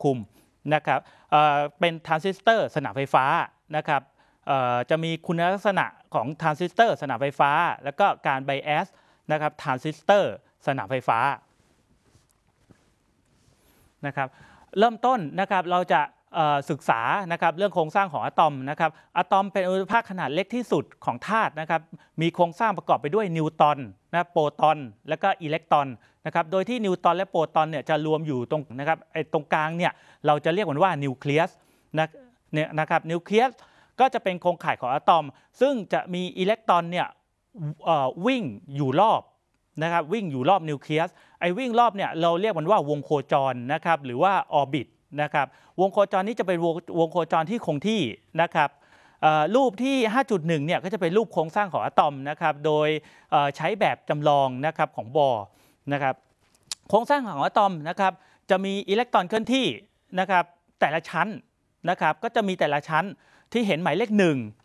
คุมนะครับเป็นทรานซิสเตอร์สนามไฟฟ้านะครับจะมีคุณลักษณะของทรานซิสเตอร์สนามไฟฟ้าแล้วก็การไบแอสนะครับทรานซิสเตอร์สนามไฟฟ้านะครับเริ่มต้นนะครับเราจะศึกษานะครับเรื่องโครงสร้างของอะตอมนะครับอะตอมเป็นอนุภาคขนาดเล็กที่สุดของธาตุนะครับมีโครงสร้างประกอบไปด้วยนิวตรอนนะโปรตอนและก็อิเล็กตรอนนะครับโดยที่นิวตรอนและโปรตอนเนี่ยจะรวมอยู่ตรงนะครับตรงกลางเนี่ยเราจะเรียกมันว่านิวเคลียสนะครับนิวเคลียสก็จะเป็นโครงข่ายของอะตอมซึ่งจะมีอิเล็กตรอนเนี่ยวิ่งอยู่รอบนะครับวิ่งอยู่รอบนิวเคลียสวิ่งรอบเนี่ยเราเรียกมันว่าวงโคจรนะครับหรือว่าออร์บิทนะครับวงโคจรนี้จะเป็นวงโคจรที่คงที่นะครับรูปที่ 5.1 เนี่ยก็จะเป็นรูปโครงสร้างของอะตอมนะครับโดยใช้แบบจำลองนะครับของบอร์นะครับโครงสร้างของอะตอมนะครับจะมีอิเล็กตรอนเคลื่อนที่นะครับแต่ละชั้นนะครับก็จะมีแต่ละชั้นที่เห็นหมายเลข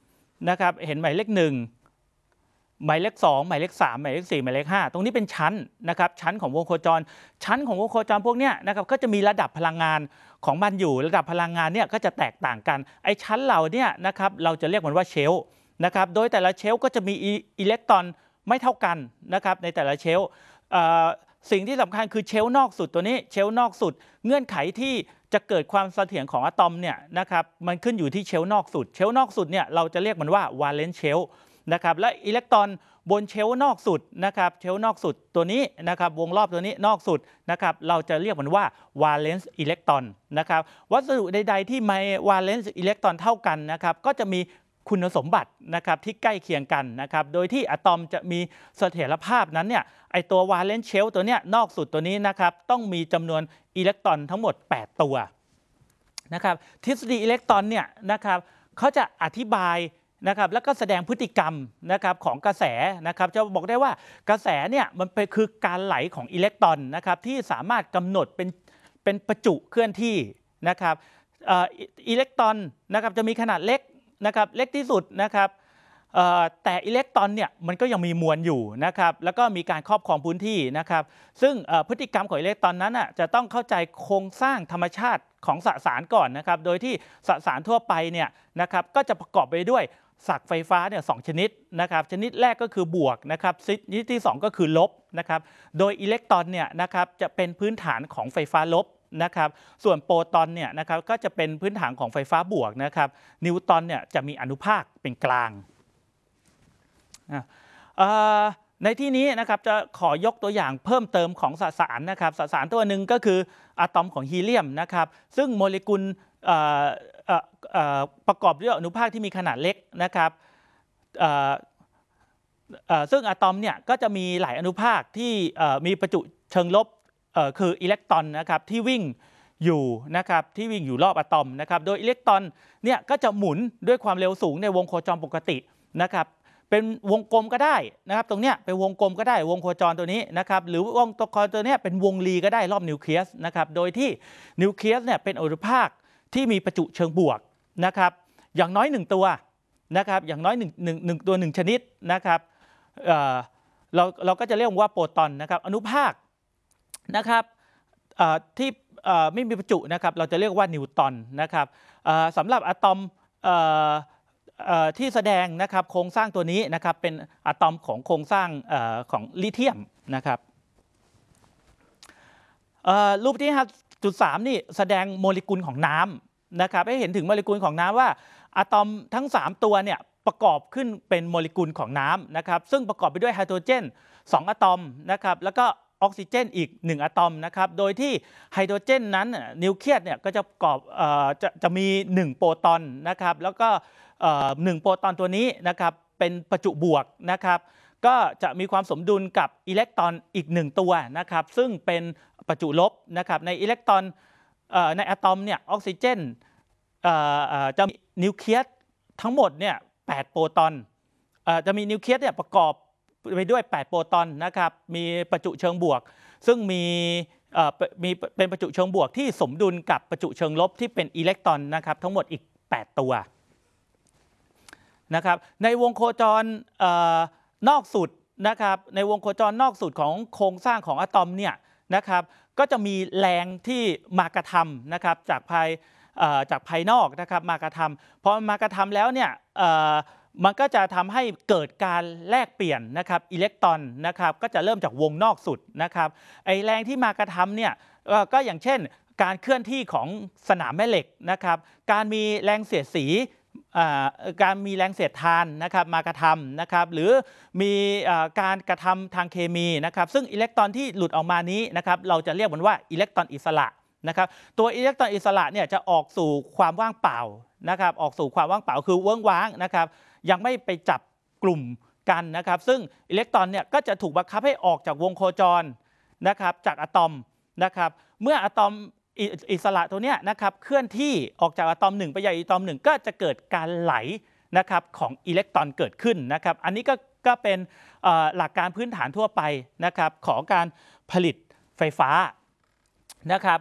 1นะครับเห็นหมายเลข1หมายเลข2หมายเลข3หมายเลข4หมายเลข5ตรงนี้เป็นชั้นนะครับชั้นของวงโคจรชั้นของวงโคจรพวกนี้นะครับก็จะมีระดับพลังงานของมันอยู่ระดับพลังงานเนี่ยก็จะแตกต่างกันชั้นเหล่านี้นะครับเราจะเรียกมันว่าเชลฟ์นะครับโดยแต่ละเชลฟ์ก็จะมีอิเล็กตรอนไม่เท่ากันนะครับในแต่ละเชลฟ์สิ่งที่สำคัญคือเชลฟ์นอกสุดตัวนี้เชลฟ์นอกสุดเงื่อนไขที่จะเกิดความเสถียรของอะตอมเนี่ยนะครับมันขึ้นอยู่ที่เชลฟ์นอกสุดเชลฟ์นอกสุดเนี่ยเราจะเรียกมันว่าวาเลนซ์เชลฟ์นะครับและอิเล็กตรอนบนเชลฟ์นอกสุดนะครับเชลฟ์นอกสุดตัวนี้นะครับวงรอบตัวนี้นอกสุดนะครับเราจะเรียกมันว่าวาเลนซ์อิเล็กตรอนนะครับวัสดุใดๆที่มีวาเลนซ์อิเล็กตรอนเท่ากันนะครับก็จะมีคุณสมบัตินะครับที่ใกล้เคียงกันนะครับโดยที่อะตอมจะมีเสถียรภาพนั้นเนี่ยตัววาเลนซ์เชลฟ์ตัวเนี้ยนอกสุดตัวนี้นะครับต้องมีจำนวนอิเล็กตรอนทั้งหมด8ตัวนะครับทฤษฎีอิเล็กตรอนเนี่ยนะครับเขาจะอธิบายนะครับแล้วก็แสดงพฤติกรรมนะครับของกระแสนะครับจะบอกได้ว่ากระแสเนี่ยมันคือการไหลของอิเล็กตรอนนะครับที่สามารถกำหนดเป็นประจุเคลื่อนที่นะครับอิเล็กตรอนนะครับจะมีขนาดเล็กนะครับเล็กที่สุดนะครับแต่อิเล็กตรอนเนี่ยมันก็ยังมีมวลอยู่นะครับแล้วก็มีการครอบครองพื้นที่นะครับซึ่งพฤติกรรมของอิเล็กตรอนนั้นจะต้องเข้าใจโครงสร้างธรรมชาติของสสารก่อนนะครับโดยที่สสารทั่วไปเนี่ยนะครับก็จะประกอบไปด้วยศักไฟฟ้าเนี่ย2ชนิดนะครับชนิดแรกก็คือบวกนะครับชนิดที่2ก็คือลบนะครับโดยอิเล็กตรอนเนี่ยนะครับจะเป็นพื้นฐานของไฟฟ้าลบนะครับส่วนโปรตอนเนี่ยนะครับก็จะเป็นพื้นฐานของไฟฟ้าบวกนะครับนิวตรอนเนี่ยจะมีอนุภาคเป็นกลางในที่นี้นะครับจะขอยกตัวอย่างเพิ่มเติมของสสารนะครับสสารตัวหนึ่งก็คืออะตอมของฮีเลียมนะครับซึ่งโมเลกุลประกอบด้วยอนุภาคที่มีขนาดเล็กนะครับซึ่งอะตอมเนี่ยก็จะมีหลายอนุภาคที่มีประจุเชิงลบคืออิเล็กตรอนนะครับที่วิ่งอยู่นะครับที่วิ่งอยู่รอบอะตอมนะครับโดยอิเล็กตรอนเนี่ยก็จะหมุนด้วยความเร็วสูงในวงโคจรปกตินะครับเป็นวงกลมก็ได้นะครับตรงเนี้ยเป็นวงกลมก็ได้วงโคจรตัวนี้นะครับหรือวงโคจรตัวเนี้ยเป็นวงรีก็ได้รอบนิวเคลียสนะครับโดยที่นิวเคลียสเนี่ยเป็นอนุภาคที่มีประจุเชิงบวกนะครับอย่างน้อย1ตัวนะครับอย่างน้อย1ตัว1ชนิดนะครับเราก็จะเรียกว่าโปรตอนนะครับอนุภาคนะครับที่ไม่มีประจุนะครับเราจะเรียกว่านิวตรอนนะครับสำหรับอะตอมที่แสดงนะครับโครงสร้างตัวนี้นะครับเป็นอะตอมของโครงสร้างของลิเธียมนะครับรูปที่ 5.3 นี่แสดงโมเลกุลของน้ำนะครับให้เห็นถึงโมเลกุลของน้ำว่าอะตอมทั้ง3ตัวเนี่ยประกอบขึ้นเป็นโมเลกุลของน้ำนะครับซึ่งประกอบไปด้วยไฮโดรเจน2อะตอมนะครับแล้วก็ออกซิเจนอีก1อะตอมนะครับโดยที่ไฮโดรเจนนั้นนิวเคลียสเนี่ยก็จะประกอบจะมี1โปรตอนนะครับแล้วก็1โปรตอนตัวนี้นะครับเป็นประจุบวกนะครับก็จะมีความสมดุลกับอิเล็กตรอนอีก1ตัวนะครับซึ่งเป็นประจุลบนะครับในอิเล็กตรอนในอะตอมเนี่ยออกซิเจนจะมีนิวเคลียสทั้งหมดเนี่ย8โปรตอนจะมีนิวเคลียสเนี่ยประกอบไปด้วย8โปรตอนนะครับมีประจุเชิงบวกซึ่งมีเป็นประจุเชิงบวกที่สมดุลกับประจุเชิงลบที่เป็นอิเล็กตรอนนะครับทั้งหมดอีก8ตัวนะครับในวงโคจรนอกสุดนะครับในวงโคจรนอกสุดของโครงสร้างของอะตอมเนี่ยนะครับก็จะมีแรงที่มากระทำนะครับจากภายนอกนะครับมากระทำพอมากระทำแล้วเนี่ยมันก็จะทำให้เกิดการแลกเปลี่ยนนะครับอิเล็กตรอนนะครับก็จะเริ่มจากวงนอกสุดนะครับไอแรงที่มากระทำเนี่ยก็อย่างเช่นการเคลื่อนที่ของสนามแม่เหล็กนะครับการมีแรงเสียดสีการมีแรงเสียดทานนะครับมากระทำนะครับหรือมีการกระทำทางเคมีนะครับซึ่งอิเล็กตรอนที่หลุดออกมานี้นะครับเราจะเรียกมันว่าอิเล็กตรอนอิสระนะครับตัวอิเล็กตรอนอิสระเนี่ยจะออกสู่ความว่างเปล่านะครับออกสู่ความว่างเปล่าคือเวิ้งว้างนะครับยังไม่ไปจับกลุ่มกันนะครับซึ่งอิเล็กตรอนเนี่ยก็จะถูกบังคับให้ออกจากวงโคจรนะครับจากอะตอมนะครับเมื่ออะตอมอิสระตัวเนี้ยนะครับเคลื่อนที่ออกจากอะตอม1ไปยังอะตอม1ก็จะเกิดการไหลนะครับของอิเล็กตรอนเกิดขึ้นนะครับอันนี้ก็เป็นหลักการพื้นฐานทั่วไปนะครับของการผลิตไฟฟ้านะครับ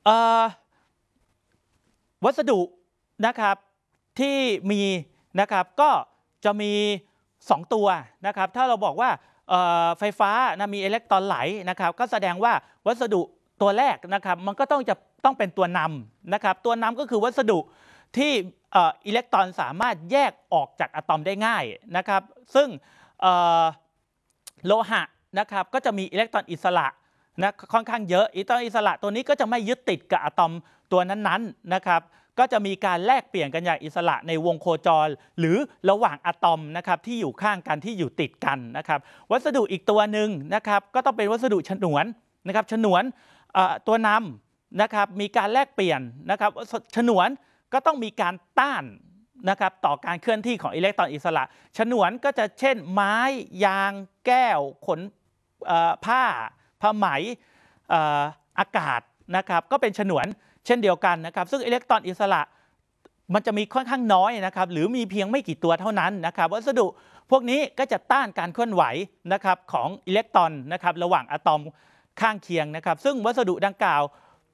วัสดุนะครับที่มีนะครับก็จะมี2ตัวนะครับถ้าเราบอกว่าไฟฟ้านะมีอิเล็กตรอนไหลนะครับก็แสดงว่าวัสดุตัวแรกนะครับมันก็ต้องเป็นตัวนำนะครับตัวนำก็คือวัสดุที่อิเล็กตรอนสามารถแยกออกจากอะตอมได้ง่ายนะครับซึ่งโลหะนะครับก็จะมีอิเล็กตรอนอิสระนะค่อนข้างเยอะอิเล็กตรอนอิสระตัวนี้ก็จะไม่ยึดติดกับอะตอมตัวนั้นๆนะครับก็จะมีการแลกเปลี่ยนกันอย่างอิสระในวงโคจรหรือระหว่างอะตอมนะครับที่อยู่ข้างกันที่อยู่ติดกันนะครับวัสดุอีกตัวหนึ่งนะครับก็ต้องเป็นวัสดุฉนวนนะครับฉนวนตัวนำนะครับมีการแลกเปลี่ยนนะครับฉนวนก็ต้องมีการต้านนะครับต่อการเคลื่อนที่ของอิเล็กตรอนอิสระฉนวนก็จะเช่นไม้ยางแก้วขนผ้าไหมอากาศนะครับก็เป็นฉนวนเช่นเดียวกันนะครับซึ่งอิเล็กตรอนอิสระมันจะมีค่อนข้างน้อยนะครับหรือมีเพียงไม่กี่ตัวเท่านั้นนะครับวัสดุพวกนี้ก็จะต้านการเคลื่อนไหวนะครับของอิเล็กตรอนนะครับระหว่างอะตอมข้างเคียงนะครับซึ่งวัสดุดังกล่าว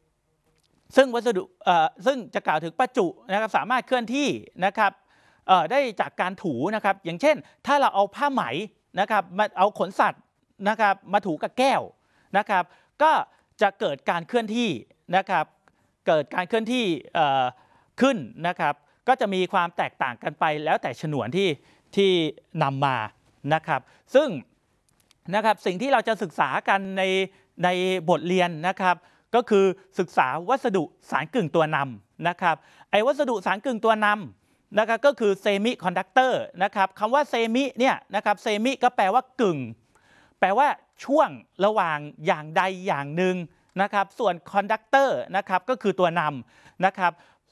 ซึ่งจะกล่าวถึงประจุนะครับสามารถเคลื่อนที่นะครับได้จากการถูนะครับอย่างเช่นถ้าเราเอาผ้าไหมนะครับมาเอาขนสัตว์นะครับมาถูกับแก้วนะครับก็จะเกิดการเคลื่อนที่นะครับเกิดการเคลื่อนที่ขึ้นนะครับก็จะมีความแตกต่างกันไปแล้วแต่ฉนวนที่นำมานะครับซึ่งนะครับสิ่งที่เราจะศึกษากันในบทเรียนนะครับก็คือศึกษาวัสดุสารกึ่งตัวนำนะครับไอ้วัสดุสารกึ่งตัวนำนะครับก็คือเซมิคอนดักเตอร์นะครับคำว่าเซมิเนี่ยนะครับเซมิก็แปลว่ากึ่งแปลว่าช่วงระหว่างอย่างใดอย่างหนึ่งนะครับส่วนคอนดักเตอร์นะครับก็คือตัวนำนะครับ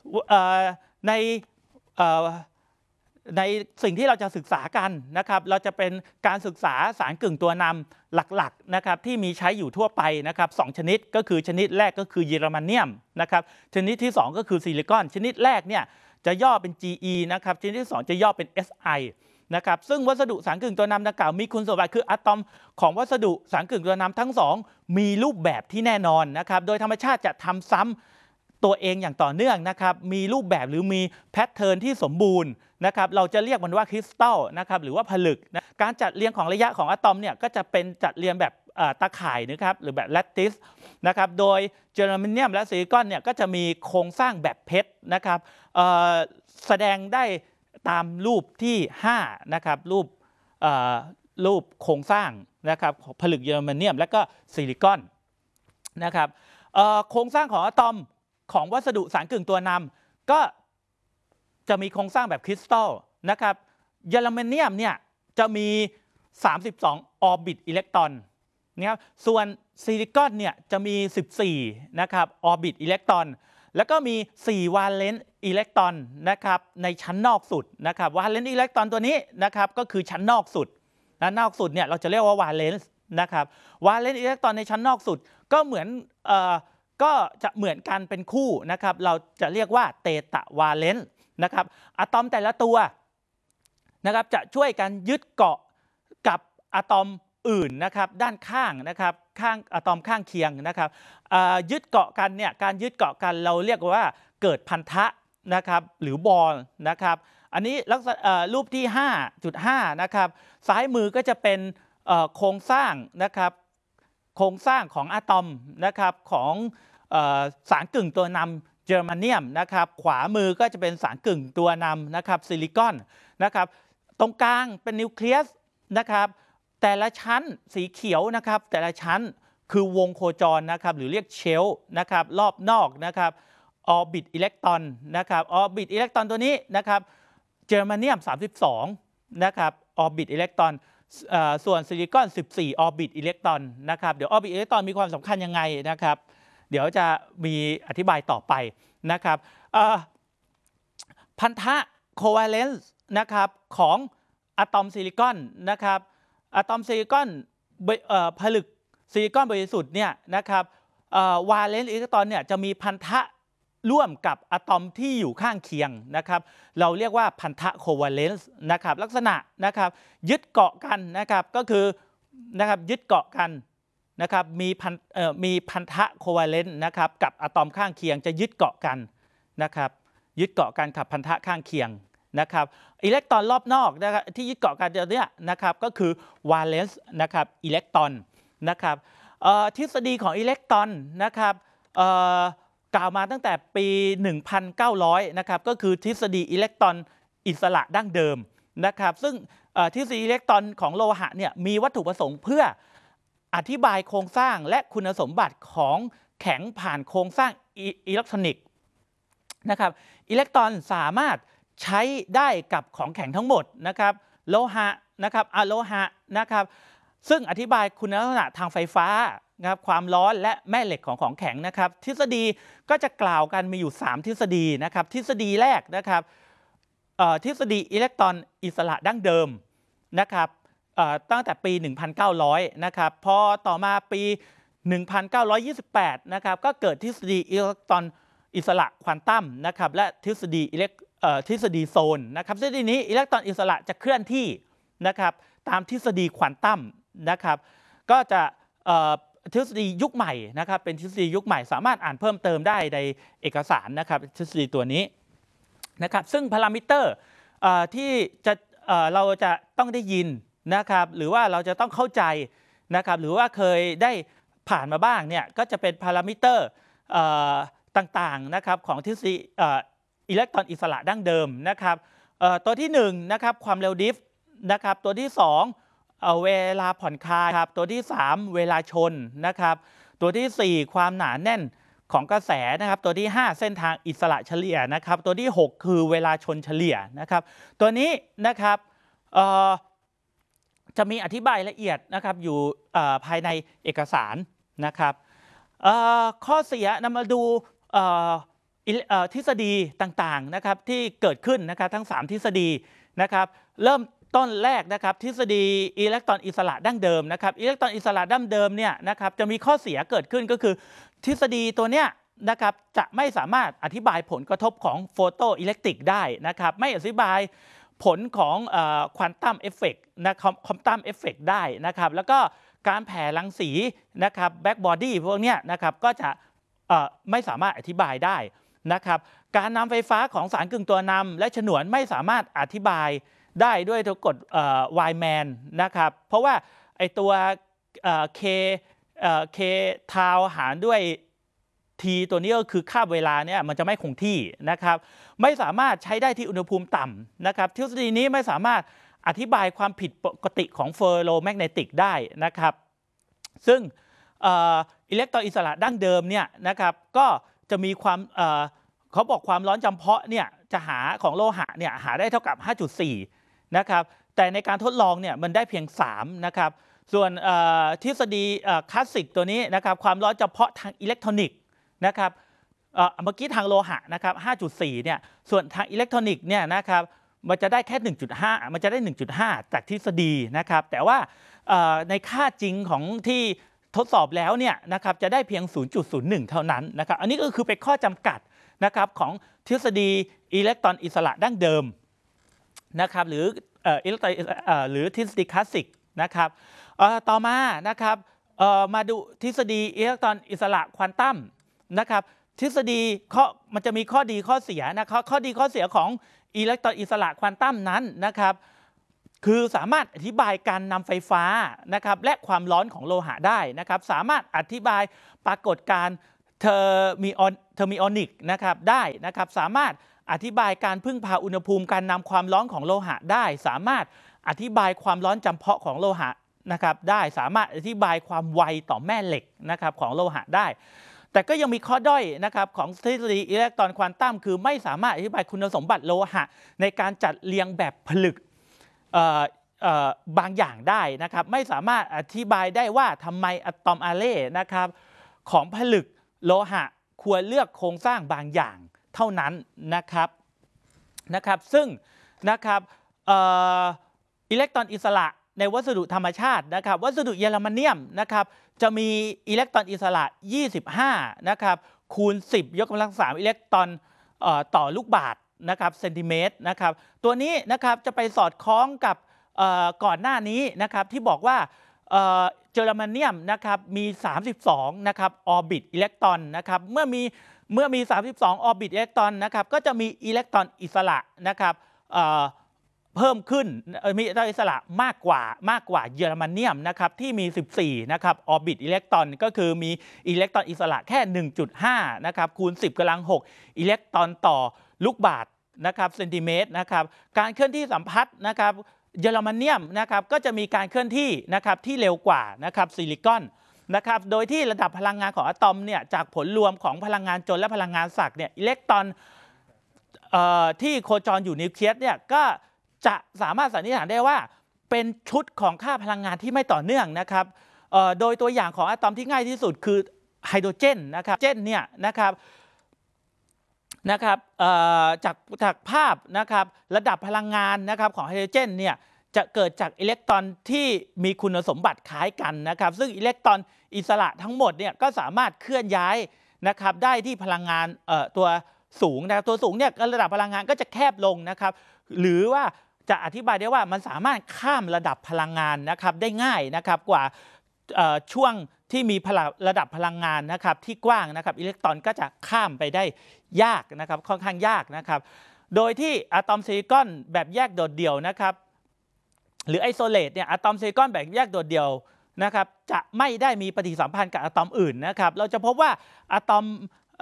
ในสิ่งที่เราจะศึกษากันนะครับเราจะเป็นการศึกษาสารกึ่งตัวนำหลักๆนะครับที่มีใช้อยู่ทั่วไปนะครับ2ชนิดก็คือชนิดแรกก็คือเยอรมันเนียมนะครับชนิดที่2ก็คือซิลิคอนชนิดแรกเนี่ยจะย่อเป็น GE นะครับชนิดที่2จะย่อเป็น SI นะครับซึ่งวัสดุสารกึ่งตัวนำดังกล่าวมีคุณสมบัติคืออะตอมของวัสดุสารกึ่งตัวนำทั้ง2มีรูปแบบที่แน่นอนนะครับโดยธรรมชาติจะทำซ้ำตัวเองอย่างต่อเนื่องนะครับมีรูปแบบหรือมีแพทเทิร์นที่สมบูรณ์นะครับเราจะเรียกมันว่าคริสตัลนะครับหรือว่าผลึกนะการจัดเรียงของระยะของอะตอมเนี่ยก็จะเป็นจัดเรียงแบบตาข่ายนะครับหรือแบบแลตติสนะครับโดยเจอร์มาเนียมและซิลิคอนเนี่ยก็จะมีโครงสร้างแบบเพชรนะครับแสดงได้ตามรูปที่5นะครับรูปโครงสร้างนะครับของผลึกเยอรมาเนียมและก็ซิลิคอนนะครับโครงสร้างของอะตอมของวัสดุสารกึ่งตัวนำก็จะมีโครงสร้างแบบคริสตัลนะครับเยอรมาเนียมเนี่ยจะมี32ออร์บิทอิเล็กตรอนนะครับส่วนซิลิคอนเนี่ยจะมี14นะครับออร์บิทอิเล็กตรอนแล้วก็มี4วาเลนต์อิเล็กตรอนนะครับในชั้นนอกสุดนะครับวาเลนต์อิเล็กตรอนตัวนี้นะครับก็คือชั้นนอกสุดและนอกสุดเนี่ยเราจะเรียกว่าวาเลนต์นะครับวาเลนต์อิเล็กตรอนในชั้นนอกสุดก็เหมือนจะเหมือนกันเป็นคู่นะครับเราจะเรียกว่าเตตาวาเลนต์นะครับอะตอมแต่ละตัวนะครับจะช่วยกันยึดเกาะกับอะตอมอื่นนะครับด้านข้างนะครับข้างอะตอมข้างเคียงนะครับยึดเกาะกันเนี่ยการยึดเกาะกันเราเรียกว่าเกิดพันธะนะครับหรือบอลนะครับอันนี้ลักษณะรูปที่ 5.5 นะครับซ้ายมือก็จะเป็นโครงสร้างนะครับโครงสร้างของอะตอมนะครับของสารกึ่งตัวนำเจอร์มาเนียมนะครับขวามือก็จะเป็นสารกึ่งตัวนำนะครับซิลิคอนนะครับตรงกลางเป็นนิวเคลียสนะครับแต่ละชั้นสีเขียวนะครับแต่ละชั้นคือวงโคจรนะครับหรือเรียกเชลนะครับรอบนอกนะครับออร์บิทอิเล็กตรอนนะครับออร์บิทอิเล็กตรอนตัวนี้นะครับเจอร์มาเนียม32นะครับออร์บิทอิเล็กตรอนส่วนซิลิคอน14ออร์บิทอิเล็กตรอนนะครับเดี๋ยวออร์บิทอิเล็กตรอนมีความสำคัญยังไงนะครับเดี๋ยวจะมีอธิบายต่อไปนะครับพันธะโควาเลนซ์นะครับของอะตอมซิลิคอนนะครับอะตอมซิลิคอนผลึกซิลิคอนบริสุทธิ์เนี่ยนะครับวาเลนซ์อิเล็กตรอนเนี่ยจะมีพันธะร่วมกับอะตอมที่อยู่ข้างเคียงนะครับเราเรียกว่าพันธะโควาเลนซ์นะครับลักษณะนะครับยึดเกาะกันนะครับก็คือนะครับยึดเกาะกันนะครับมีพันธะโควาเลนซ์นะครับกับอะตอมข้างเคียงจะยึดเกาะกันนะครับยึดเกาะกันกับพันธะข้างเคียงนะครับอิเล็กตรอนรอบนอกนะครับที่ยึดเกาะกันเดียวนี้นะครับก็คือวาเลนซ์นะครับอิเล็กตรอนนะครับทฤษฎีของอิเล็กตรอนนะครับกล่าวมาตั้งแต่ปี 1900 นะครับก็คือทฤษฎีอิเล็กตรอนอิสระดั้งเดิมนะครับซึ่งทฤษฎีอิเล็กตรอนของโลหะเนี่ยมีวัตถุประสงค์เพื่ออธิบายโครงสร้างและคุณสมบัติของแข็งผ่านโครงสร้างอิเล็กทรอนิกส์นะครับอิเล็กตรอนสามารถใช้ได้กับของแข็งทั้งหมดนะครับโลหะนะครับอะโลหะนะครับซึ่งอธิบายคุณลักษณะทางไฟฟ้านะครับความร้อนและแม่เหล็กของแข็งนะครับทฤษฎีก็จะกล่าวกันมีอยู่3ทฤษฎีนะครับทฤษฎีแรกนะครับทฤษฎีอิเล็กตรอนอิสระดั้งเดิมนะครับตั้งแต่ปี 1900 นะครับพอต่อมาปี 1928 นะครับก็เกิดทฤษฎีอิเล็กตรอนอิสระควอนตัมนะครับและทฤษฎีโซนนะครับทฤษฎีนี้อิเล็กตรอนอิสระจะเคลื่อนที่นะครับตามทฤษฎีควอนตัมนะครับก็จะทฤษฎียุคใหม่นะครับเป็นทฤษฎียุคใหม่สามารถอ่านเพิ่มเติมได้ในเอกสารนะครับทฤษฎีตัวนี้นะครับซึ่งพารามิเตอร์ที่เราจะต้องได้ยินนะครับหรือว่าเราจะต้องเข้าใจนะครับหรือว่าเคยได้ผ่านมาบ้างเนี่ยก็จะเป็นพารามิเตอร์ต่างๆนะครับของทฤษฎีอิเล็กตรอนอิสระดั้งเดิมนะครับตัวที่1นะครับความเร็วดิฟนะครับตัวที่2เวลาผ่อนคลายครับตัวที่3เวลาชนนะครับตัวที่4ความหนาแน่นของกระแสนะครับตัวที่5เส้นทางอิสระเฉลี่ยนะครับตัวที่6คือเวลาชนเฉลี่ยนะครับตัวนี้นะครับจะมีอธิบายละเอียดนะครับอยู่ภายในเอกสารนะครับข้อเสียนำมาดูทฤษฎีต่างๆนะครับที่เกิดขึ้นนะครับทั้ง3ทฤษฎีนะครับเริ่มต้นแรกนะครับทฤษฎีอิเล็กตรอนอิสระดั้งเดิมนะครับอิเล็กตรอนอิสระดั้งเดิมเนี่ยนะครับจะมีข้อเสียเกิดขึ้นก็คือทฤษฎีตัวเนี้ยนะครับจะไม่สามารถอธิบายผลกระทบของโฟโตอิเล็กตริกได้นะครับไม่อธิบายผลของควอนตัมเอฟเฟกต์นะครับควอนตัมเอฟเฟกต์ได้นะครับแล้วก็การแผ่รังสีนะครับแบ็กบอดี้พวกนี้นะครับก็จะไม่สามารถอธิบายได้นะครับการนำไฟฟ้าของสารกึ่งตัวนำและฉนวนไม่สามารถอธิบายได้ด้วยตัวกฎไวแมนนะครับเพราะว่าไอตัวk ทาวหารด้วย t ตัวนี้ก็คือค่าเวลาเนี่ยมันจะไม่คงที่นะครับไม่สามารถใช้ได้ที่อุณหภูมิต่ำนะครับทฤษฎีนี้ไม่สามารถอธิบายความผิดปกติของเฟอร์โรแมกเนติกได้นะครับซึ่งอิเล็กตรอนอิสระดั้งเดิมเนี่ยนะครับก็จะมีความเขาบอกความร้อนจำเพาะเนี่ยจะหาของโลหะเนี่ยหาได้เท่ากับ 5.4 นะครับแต่ในการทดลองเนี่ยมันได้เพียง3นะครับส่วนทฤษฎีคลาสสิกตัวนี้นะครับความร้อนจำเพาะทางอิเล็กทรอนิกส์นะครับเมื่อกี้ทางโลหะนะครับ 5.4 เนี่ยส่วนทางอิเล็กทรอนิกส์เนี่ยนะครับมันจะได้แค่ 1.5 มันจะได้ 1.5 จากทฤษฎีนะครับแต่ว่าในค่าจริงของที่ทดสอบแล้วเนี่ยนะครับจะได้เพียง 0.01 เท่านั้นนะครับอันนี้ก็คือเป็นข้อจำกัดนะครับของทฤษฎีอิเล็กตรอนอิสระดั้งเดิมนะครับหรืออิเล็กตรอนหรือทฤษฎีคลาสสิกนะครับต่อมานะครับมาดูทฤษฎีอิเล็กตรอนอิสระควอนตัมนะครับทฤษฎีมันจะมีข้อดีข้อเสียนะครับข้อดีข้อเสียของอิเล็กตรอนอิสระควอนตัมนั้นนะครับคือสามารถอธิบายการนำไฟฟ้านะครับและความร้อนของโลหะได้นะครับสามารถอธิบายปรากฏการณ์เทอร์มิออนิกนะครับได้นะครับสามารถอธิบายการพึ่งพาอุณหภูมิการนำความร้อนของโลหะได้สามารถอธิบายความร้อนจำเพาะของโลหะนะครับได้สามารถอธิบายความไวต่อแม่เหล็กนะครับของโลหะได้แต่ก็ยังมีข้อด้อยนะครับของทฤษฎีอิเล็กตรอนควอนตัมคือไม่สามารถอธิบายคุณสมบัติโลหะในการจัดเรียงแบบผลึกบางอย่างได้นะครับไม่สามารถอธิบายได้ว่าทำไมอะตอมอาเร่นะครับของผลึกโลหะควรเลือกโครงสร้างบางอย่างเท่านั้นนะครับซึ่งนะครับอิเล็กตรอนอิสระในวัสดุธรรมชาตินะครับวัสดุเยอรมาเนียมนะครับจะมีอิเล็กตรอนอิสระ25นะครับคูณ10ยกกำลัง3อิเล็กตรอนต่อลูกบาศก์นะครับเซนติเมตรนะครับตัวนี้นะครับจะไปสอดคล้องกับก่อนหน้านี้นะครับที่บอกว่าเยอรมาเนียมนะครับมี32นะครับออร์บิทอิเล็กตรอนนะครับเมื่อมี32ออร์บิทอิเล็กตรอนนะครับก็จะมีอิเล็กตรอนอิสระนะครับเพิ่มขึ้นมีอิเล็กตรอนอิสระมากกว่าเยอรมาเนียมนะครับที่มี14นะครับออร์บิทอิเล็กตรอนก็คือมีอิเล็กตรอนอิสระแค่ 1.5 นะครับคูณ10กำลัง6อิเล็กตรอนต่อลูกบาศก์นะครับเซนติเมตรนะครับการเคลื่อนที่สัมพัทธ์นะครับเยอรมาเนียมนะครับก็จะมีการเคลื่อนที่นะครับที่เร็วกว่านะครับซิลิคอนนะครับโดยที่ระดับพลังงานของอะตอมเนี่ยจากผลรวมของพลังงานจนและพลังงานศักย์เนี่ยอิเล็กตรอนที่โคจรอยู่นิวเคลียสเนี่ยก็จะสามารถสันนิษฐานได้ว่าเป็นชุดของค่าพลังงานที่ไม่ต่อเนื่องนะครับโดยตัวอย่างของอะตอมที่ง่ายที่สุดคือไฮโดรเจนนะครับเนี่ยนะครับจากภาพนะครับระดับพลังงานนะครับของไฮโดรเจนเนี่ยจะเกิดจากอิเล็กตรอนที่มีคุณสมบัติคล้ายกันนะครับซึ่งอิเล็กตรอนอิสระทั้งหมดเนี่ยก็สามารถเคลื่อนย้ายนะครับได้ที่พลังงานตัวสูงนะครับตัวสูงเนี่ยระดับพลังงานก็จะแคบลงนะครับหรือว่าจะอธิบายได้ว่ามันสามารถข้ามระดับพลังงานนะครับได้ง่ายนะครับกว่าช่วงที่มีระดับพลังงานนะครับที่กว้างนะครับอิเล็กตรอนก็จะข้ามไปได้ยากนะครับค่อนข้างยากนะครับโดยที่อะตอมซิลิคอนแบบแยกโดดเดี่ยวนะครับหรือไอโซเลตเนี่ยอะตอมซิลิคอนแบบแยกโดดเดี่ยวนะครับจะไม่ได้มีปฏิสัมพันธ์กับอะตอมอื่นนะครับเราจะพบว่าอะตอม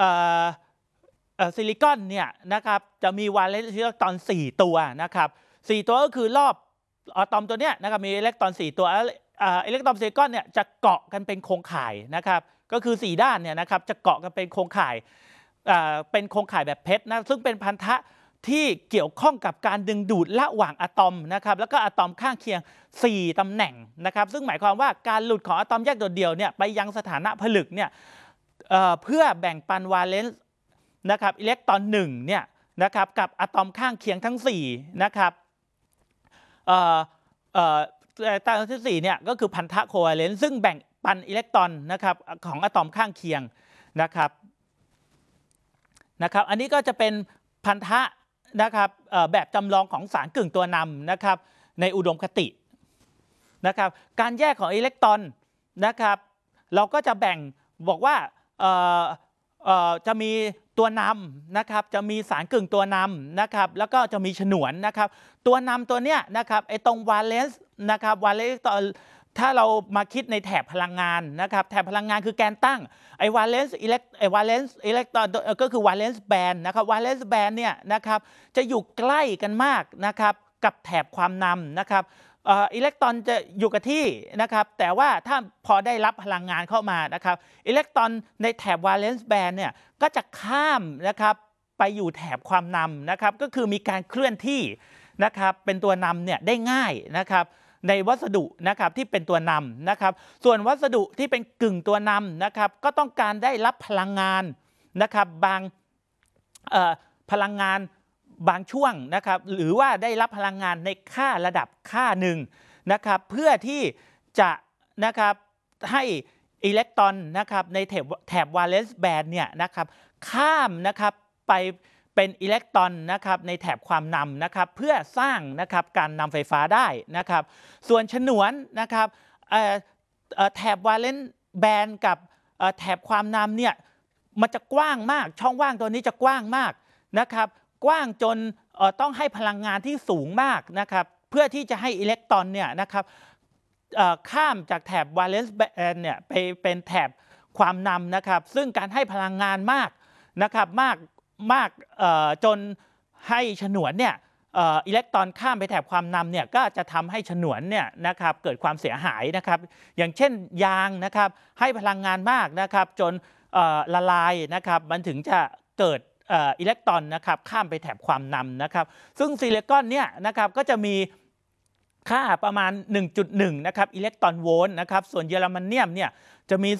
ซิลิคอนเนี่ยนะครับจะมีวาเลนซ์อิเล็กตรอน4ตัวนะครับ4ตัวก็คือรอบอะตอมตัวเนี้ยนะครับมีอิเล็กตรอน4ตัวอิเล็กตรอนซิลิคอนเนี่ยจะเกาะกันเป็นโครงข่ายนะครับก็คือ4ด้านเนี่ยนะครับจะเกาะกันเป็นโครงข่ายเป็นโครงข่ายแบบเพชรนะซึ่งเป็นพันธะที่เกี่ยวข้องกับการดึงดูดระหว่างอะตอมนะครับแล้วก็อะตอมข้างเคียง4ตำแหน่งนะครับซึ่งหมายความว่าการหลุดของอะตอมแยกโดดเดี่ยวเนี่ยไปยังสถานะผลึกเนี่ยเพื่อแบ่งปันวาเลนซ์นะครับอิเล็กตรอน1เนี่ยนะครับกับอะตอมข้างเคียงทั้ง4นะครับตอนที่4เนี่ยก็คือพันธะโควาเลนซ์ซึ่งแบ่งปันอิเล็กตรอนนะครับของอะตอมข้างเคียงนะครับอันนี้ก็จะเป็นพันธะนะครับแบบจำลองของสารกึ่งตัวนำนะครับในอุดมคตินะครับการแยกของอิเล็กตรอนนะครับเราก็จะแบ่งบอกว่าจะมีตัวนำนะครับจะมีสารกึ่งตัวนำนะครับแล้วก็จะมีฉนวนนะครับตัวนำตัวเนี้ยนะครับไอ้ตรงวาเลนซ์นะครับวาเลนซ์ถ้าเรามาคิดในแถบพลังงานนะครับแถบพลังงานคือแกนตั้งไอ้วาเลนซ์อิเล็กตรอนก็คือวาเลนซ์แบนด์นะครับวาเลนซ์แบนด์เนี่ยนะครับจะอยู่ใกล้กันมากนะครับกับแถบความนำนะครับอิเล็กตรอนจะอยู่กับที่นะครับแต่ว่าถ้าพอได้รับพลังงานเข้ามานะครับอิเล็กตรอนในแถบวาเลนซ์แบนด์เนี่ยก็จะข้ามนะครับไปอยู่แถบความนำนะครับก็คือมีการเคลื่อนที่นะครับเป็นตัวนำเนี่ยได้ง่ายนะครับในวัสดุนะครับที่เป็นตัวนำนะครับส่วนวัสดุที่เป็นกึ่งตัวนำนะครับก็ต้องการได้รับพลังงานนะครับบางพลังงานบางช่วงนะครับหรือว่าได้รับพลังงานในค่าระดับค่าหนึ่งนะครับเพื่อที่จะนะครับให้อิเล็กตรอนนะครับในแถบวาเลนซ์แบนด์เนี่ยนะครับข้ามนะครับไปเป็นอิเล็กตรอนนะครับในแถบความนำนะครับเพื่อสร้างนะครับการนำไฟฟ้าได้นะครับส่วนฉนวนนะครับแถบวาเลนซ์แบนด์กับแถบความนำเนี่ยมันจะกว้างมากช่องว่างตัวนี้จะกว้างมากนะครับกว้างจนต้องให้พลังงานที่สูงมากนะครับเพื่อที่จะให้อิเล็กตรอนเนี่ยนะครับข้ามจากแถบ valence band เนี่ยไปเป็นแถบความนำนะครับซึ่งการให้พลังงานมากนะครับมากจนให้ฉนวนเนี่ยอิเล็กตรอนข้ามไปแถบความนำเนี่ยก็จะทำให้ฉนวนเนี่ยนะครับเกิดความเสียหายนะครับอย่างเช่นยางนะครับให้พลังงานมากนะครับจนละลายนะครับมันถึงจะเกิดอิเล็กตรอนนะครับข้ามไปแถบความนำนะครับซึ่งซิลิคอนเนี่ยนะครับก็จะมีค่าประมาณ 1.1 นะครับอิเล็กตรอนโวลต์นะครับส่วนเยอรมเนียมเนี่ยจะมี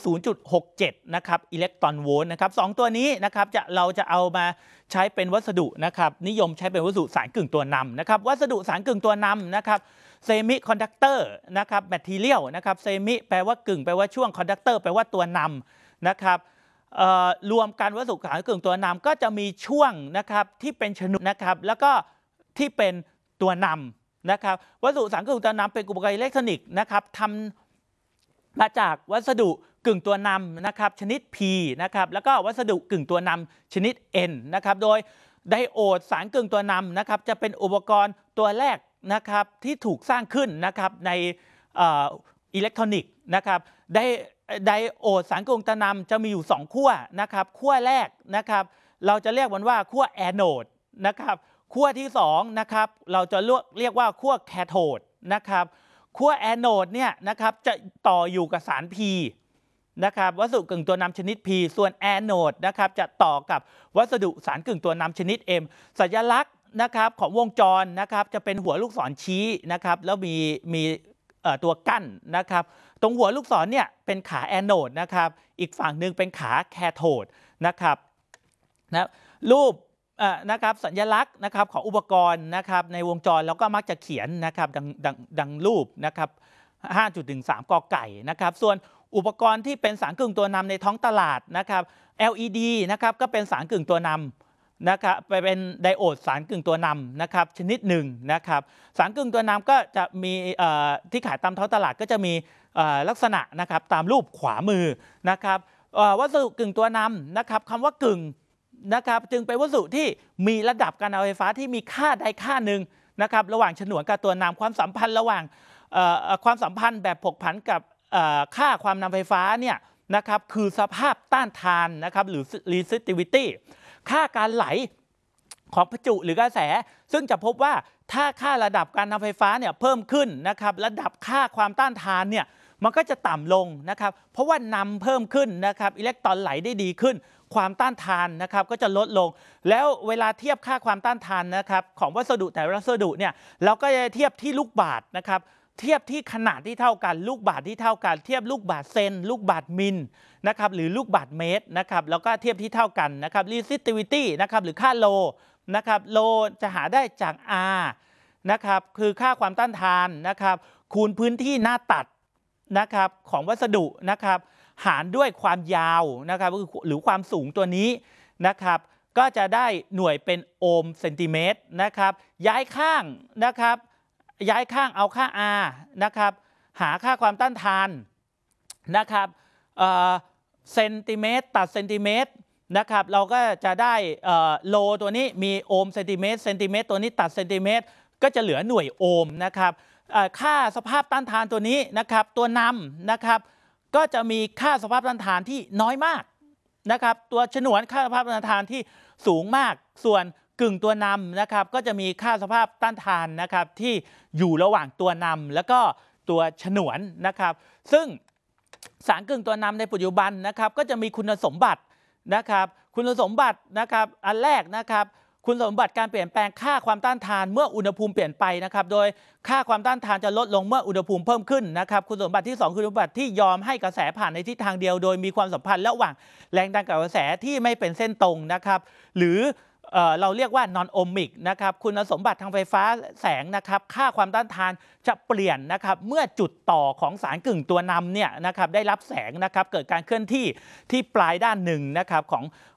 0.67 นะครับอิเล็กตรอนโวลต์นะครับ2ตัวนี้นะครับเราจะเอามาใช้เป็นวัสดุนะครับนิยมใช้เป็นวัสดุสารกึ่งตัวนำนะครับวัสดุสารกึ่งตัวนำนะครับเซมิคอนดักเตอร์นะครับแมททีเรียลนะครับเซมิแปลว่ากึ่งแปลว่าช่วงคอนดักเตอร์แปลว่าตัวนำนะครับรวมกันวัสดุสารกึ่งตัวนำก็จะมีช่วงนะครับที่เป็นฉนวนนะครับแล้วก็ที่เป็นตัวนำนะครับวัสดุสารกึ่งตัวนำเป็นอุปกรณ์อิเล็กทรอนิกส์นะครับทำมาจากวัสดุกึ่งตัวนำนะครับชนิด P นะครับแล้วก็วัสดุกึ่งตัวนำชนิด N นะครับโดยไดโอดสารกึ่งตัวนำนะครับจะเป็นอุปกรณ์ตัวแรกนะครับที่ถูกสร้างขึ้นนะครับในอิเล็กทรอนิกส์นะครับไดโอดสารกึ่งตัวนำจะมีอยู่2ขั้วนะครับขั้วแรกนะครับเราจะเรียกมันว่าขั้วแอนโอดนะครับขั้วที่2นะครับเราจะเรียกว่าขั้วแคโทดนะครับขั้วแอนโอดเนี่ยนะครับจะต่ออยู่กับสาร P นะครับวัสดุกึ่งตัวนำชนิด P ส่วนแอนโอดนะครับจะต่อกับวัสดุสารกึ่งตัวนำชนิด M สัญลักษณ์นะครับของวงจรนะครับจะเป็นหัวลูกศรชี้นะครับแล้วมีตัวกั้นนะครับตรงหัวลูกศรเนี่ยเป็นขาแอนโอดนะครับอีกฝั่งหนึ่งเป็นขาแคโทดนะครับรูปนะครับสัญลักษณ์นะครับของอุปกรณ์นะครับในวงจรเราก็มักจะเขียนนะครับดังรูปนะครับ 5.13 กไก่นะครับส่วนอุปกรณ์ที่เป็นสารกึ่งตัวนำในท้องตลาดนะครับ LED นะครับก็เป็นสารกึ่งตัวนำนะครับไปเป็นไดโอดสารกึ่งตัวนำนะครับชนิดหนึ่งนะครับสารกึ่งตัวนำก็จะมีที่ขายตามท้องตลาดก็จะมีลักษณะนะครับตามรูปขวามือนะครับวัสดุกึ่งตัวนำนะครับคำว่ากึ่งนะครับจึงเป็นวัสดุที่มีระดับการเอาไฟฟ้าที่มีค่าใดค่าหนึ่งนะครับระหว่างฉนวนกับตัวนำความสัมพันธ์ระหว่างความสัมพันธ์แบบผกผันกับค่าความนำไฟฟ้าเนี่ยนะครับคือสภาพต้านทานนะครับหรือ resistivity ค่าการไหลของประจุหรือกระแสซึ่งจะพบว่าถ้าค่าระดับการนำไฟฟ้าเนี่ยเพิ่มขึ้นนะครับระดับค่าความต้านทานเนี่ยมันก็จะต่ำลงนะครับเพราะว่านำเพิ่มขึ้นนะครับอิเล็กตรอนไหลได้ดีขึ้นความต้านทานนะครับก็จะลดลงแล้วเวลาเทียบค่าความต้านทานนะครับของวัสดุแต่ละวัสดุเนี่ยเราก็จะเทียบที่ลูกบาศก์นะครับเทียบที่ขนาดที่เท่ากันลูกบาศก์ที่เท่ากันเทียบลูกบาศก์เซนลูกบาศก์มิลนะครับหรือลูกบาศก์เมตรนะครับแล้วก็เทียบที่เท่ากันนะครับ resistivity นะครับหรือค่าโลนะครับโลจะหาได้จาก R นะครับคือค่าความต้านทานนะครับคูณพื้นที่หน้าตัดนะครับของวัสดุนะครับหารด้วยความยาวนะครับหรือความสูงตัวนี้นะครับก็จะได้หน่วยเป็นโอห์มเซนติเมตรนะครับย้ายข้างนะครับย้ายข้างเอาค่า R นะครับหาค่าความต้านทานนะครับเซนติเมตรตัดเซนติเมตรนะครับเราก็จะได้โลตัวนี้มีโอห์มเซนติเมตรเซนติเมตรตัวนี้ตัดเซนติเมตรก็จะเหลือหน่วยโอห์มนะครับค่าสภาพต้านทานตัวนี้นะครับตัวนำนะครับก็จะมีค่าสภาพต้านทานที่น้อยมากนะครับตัวฉนวนค่าสภาพต้านทานที่สูงมากส่วนกึ่งตัวนำนะครับก็จะมีค่าสภาพต้านทานนะครับที่อยู่ระหว่างตัวนำแล้วก็ตัวฉนวนนะครับซึ่งสารกึ่งตัวนำในปัจจุบันนะครับก็จะมีคุณสมบัตินะครับคุณสมบัตินะครับอันแรกนะครับคุณสมบัติการเปลี่ยนแปลงค่าความต้านทานเมื่ออุณหภูมิเปลี่ยนไปนะครับโดยค่าความต้านทานจะลดลงเมื่ออุณหภูมิเพิ่มขึ้นนะครับคุณสมบัติที่2คือสมบัติที่ยอมให้กระแสผ่านในทิศทางเดียวโดยมีความสัมพันธ์ระหว่างแรงดันกับกระแสที่ไม่เป็นเส้นตรงนะครับหรือเราเรียกว่า non ohmic นะครับคุณสมบัติทางไฟฟ้าแสงนะครับค่าความต้านทานจะเปลี่ยนนะครับเมื่อจุดต่อของสารกึ่งตัวนำเนี่ยนะครับได้รับแสงนะครับเกิดการเคลื่อนที่ที่ปลายด้านหนึ่งนะครับของ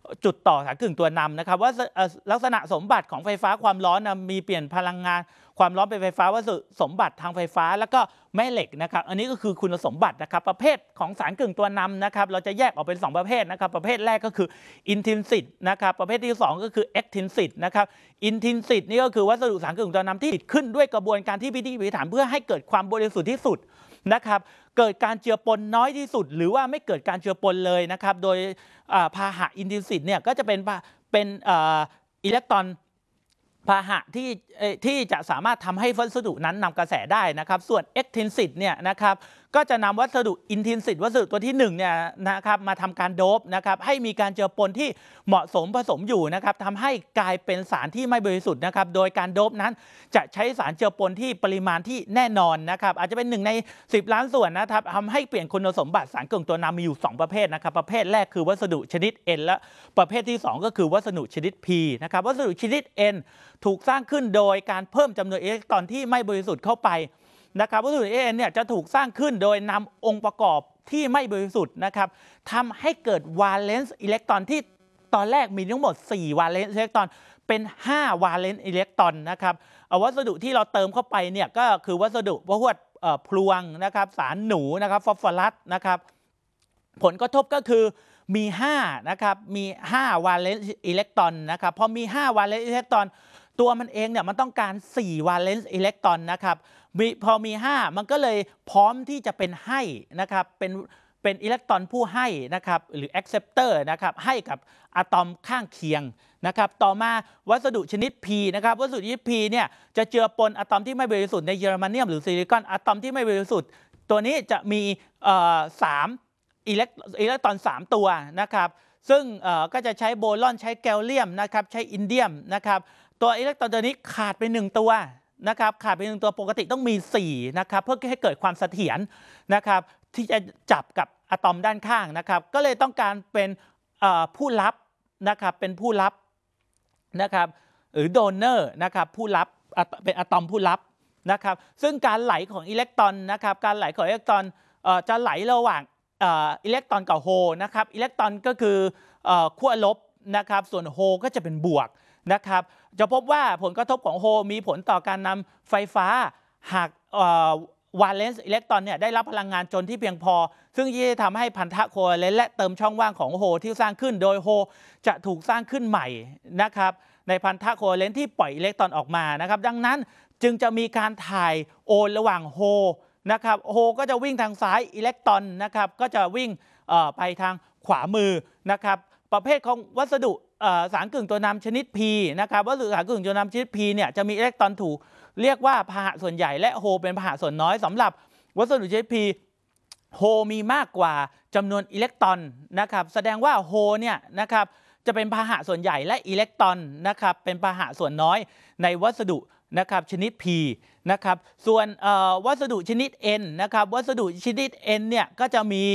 จุดต่อสารกึ่งตัวนำนะครับว่าลักษณะสมบัติของไฟฟ้าความร้อนมีเปลี่ยนพลังงานความร้อนเป็นไฟฟ้าวัสดุสมบัติทางไฟฟ้าแล้วก็แม่เหล็กนะครับอันนี้ก็คือคุณสมบัตินะครับประเภทของสารกึ่งตัวนำนะครับเราจะแยกออกเป็น2ประเภทนะครับประเภทแรกก็คือ intrinsic นะครับประเภทที่2ก็คือ extrinsic นะครับ intrinsic นี่ก็คือวัสดุสารกึ่งตัวนำที่ผลิตขึ้นด้วยกระบวนการที่พิถีพิถันเพื่อให้เกิดความบริสุทธิ์ที่สุดนะครับเกิดการเจือปนน้อยที่สุดหรือว่าไม่เกิดการเจือปนเลยนะครับโดยพาหะอินทรินสิกเนี่ยก็จะเป็นอิเล็กตรอนพาหะที่จะสามารถทำให้วัสดุนั้นนำกระแสได้นะครับส่วน extrinsic เนี่ยนะครับก็จะนำวัสดุ intrinsic วัสดุตัวที่1เนี่ยนะครับมาทำการโดปนะครับให้มีการเจือปนที่เหมาะสมผสมอยู่นะครับทำให้กลายเป็นสารที่ไม่บริสุทธิ์นะครับโดยการโดปนั้นจะใช้สารเจือปนที่ปริมาณที่แน่นอนนะครับอาจจะเป็น1ใน10 ล้านส่วนนะครับทำให้เปลี่ยนคุณสมบัติสารกึ่งตัวนำมีอยู่2ประเภทนะครับประเภทแรกคือวัสดุชนิด N และประเภทที่2ก็คือวัสดุชนิด P นะครับวัสดุชนิด N ถูกสร้างขึ้นโดยการเพิ่มจำนวนอิเล็กตรอนที่ไม่บริสุทธิ์เข้าไปนะครับวัสดุ N เนี่ยจะถูกสร้างขึ้นโดยนำองค์ประกอบที่ไม่บริสุทธิ์นะครับทำให้เกิดวาเลนซ์อิเล็กตรอนที่ตอนแรกมีทั้งหมด4วาเลนซ์อิเล็กตรอนเป็น5วาเลนซ์อิเล็กตรอนนะครับวัสดุที่เราเติมเข้าไปเนี่ยก็คือวัสดุพวกพลวงนะครับสารหนูนะครับฟอสฟอรัสนะครับผลกระทบก็คือมี5นะครับมี5วาเลนซ์อิเล็กตรอนนะครับพอมี5วาเลนซ์อิเล็กตรอนตัวมันเองเนี่ยมันต้องการ4วาเลนซ์อิเล็กตรอนนะครับพอมี5มันก็เลยพร้อมที่จะเป็นให้นะครับเป็นอิเล็กตรอนผู้ให้นะครับหรือ acceptor นะครับให้กับอะตอมข้างเคียงนะครับต่อมาวัสดุชนิด P นะครับวัสดุชนิด P เนี่ยจะเจือปนอะตอมที่ไม่บริสุทธิ์ในเยอรมาเนียมหรือซิลิคอนอะตอมที่ไม่บริสุทธิ์ตัวนี้จะมี3อิเล็กตรอน3ตัวนะครับซึ่งก็จะใช้โบรอนใช้แกลเลียมนะครับใช้อินเดียมนะครับตัวอิเล็กตรอนตัวนี้ขาดไป1ตัวนะครับขาดไป1ตัวปกติต้องมี4นะครับเพื่อให้เกิดความเสถียรนะครับที่จะจับกับอะตอมด้านข้างนะครับก็เลยต้องการเป็นผู้รับนะครับเป็นผู้รับนะครับหรือโดเนอร์นะครับผู้รับเป็นอะตอมผู้รับนะครับซึ่งการไหลของอิเล็กตรอนนะครับการไหลของอิเล็กตรอนจะไหลระหว่างอิเล็กตรอนกับโฮนะครับอิเล็กตรอนก็คือขั้วลบนะครับส่วนโฮก็จะเป็นบวกนะครับจะพบว่าผลกระทบของโฮมีผลต่อการนำไฟฟ้าหากวาเลนซ์อิเล็กตรอนเนี่ยได้รับพลังงานจนที่เพียงพอซึ่งจะทำให้พันธะโควาเลนต์และเติมช่องว่างของโฮที่สร้างขึ้นโดยโฮจะถูกสร้างขึ้นใหม่นะครับในพันธะโควาเลนต์ที่ปล่อยอิเล็กตรอนออกมานะครับดังนั้นจึงจะมีการถ่ายโอนระหว่างโฮนะครับโฮก็จะวิ่งทางซ้ายอิเล็กตรอนนะครับก็จะวิ่งไปทางขวามือนะครับประเภทของวัสดุสารกึ่งตัวนำชนิด P นะครับวัสดุสารกึ่งตัวนำชนิด P เนี่ยจะมีอิเล็กตรอนถูกเรียกว่าพาหะส่วนใหญ่และโฮเป็นพาหะส่วนน้อยสำหรับวัสดุชนิด P โฮมีมากกว่าจำนวนอิเล็กตรอนนะครับแสดงว่าโฮเนี่ยนะครับจะเป็นพาหะส่วนใหญ่และอิเล็กตรอนนะครับเป็นพาหะส่วนน้อยในวัสดุนะครับชนิด P นะครับส่วนวัสดุชนิด N นะครับวัสดุชนิด N เนี่ยก็จะมี